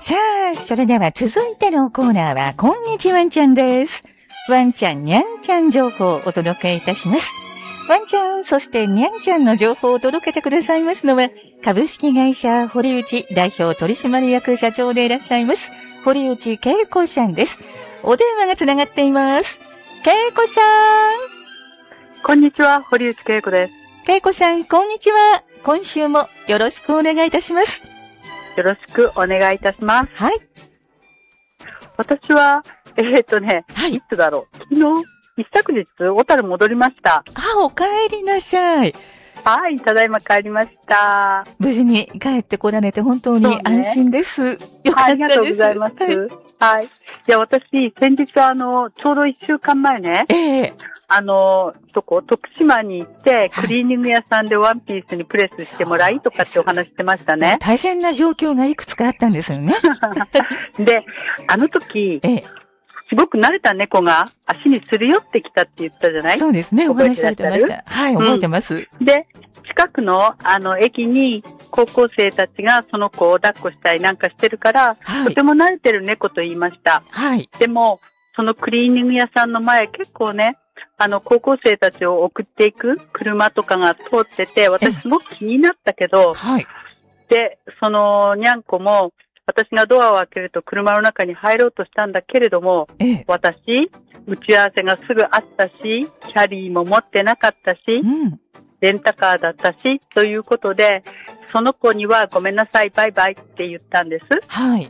さあ、それでは続いてのコーナーは、こんにちワンちゃんです。ワンちゃん、にゃんちゃん情報をお届けいたします。ワンちゃん、そしてにゃんちゃんの情報を届けてくださいますのは、株式会社堀内代表取締役社長でいらっしゃいます、堀内恵子さんです。お電話がつながっています。恵子さん。 こんにちは、堀内恵子です。 恵子さん、こんにちは。今週もよろしくお願いいたします。 よろしくお願いいたします。 はい。 私は、 はい。 いつだろう。昨日、一昨日、小樽戻りました。 お帰りなさい。 はい、ただいま帰りました。 無事に帰ってこられて本当に安心です。よかったです。 ありがとうございます。はい。いや、私、先日ちょうど1週間前ね。徳島に行って、クリーニング屋さんでワンピースにプレスしてもらいとかってお話してましたね。 大変な状況がいくつかあったんですよね。 で、あの時、すごく慣れた猫が足にすり寄ってきたって言ったじゃない？ そうですね。お話しされてました。はい、覚えてます。 で、近くの駅に高校生たちがその子を抱っこしたりなんかしてるから、とても慣れてる猫と言いました。はい。でも、そのクリーニング屋さんの前結構ね、高校生たちを送っていく車とかが通ってて、私すごく気になったけど、はい。で、そのにゃんこも、私がドアを開けると車の中に入ろうとしたんだけれども、私、打ち合わせがすぐあったし、キャリーも持ってなかったし、レンタカーだったし、ということで、その子にはごめんなさい、バイバイって言ったんです。はい。